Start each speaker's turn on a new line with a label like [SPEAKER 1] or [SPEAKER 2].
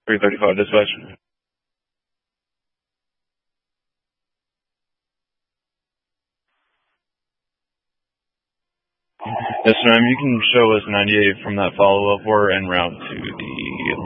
[SPEAKER 1] 335 dispatch. Yes, ma'am. You can show us 98 from that follow-up. We're en route to the